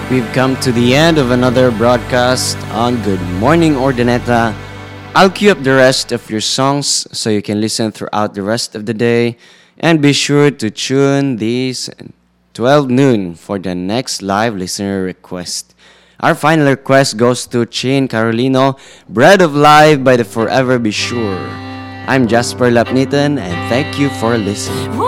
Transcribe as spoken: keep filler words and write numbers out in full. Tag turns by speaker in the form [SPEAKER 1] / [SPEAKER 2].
[SPEAKER 1] We've come to the end of another broadcast on Good Morning Ordineta. I'll queue up the rest of your songs so you can listen throughout the rest of the day. And be sure to tune these twelve noon for the next live listener request. Our final request goes to Chin Carolino, Bread of Life by the Forever Be Sure. I'm Jasper Lapnitan and thank you for listening.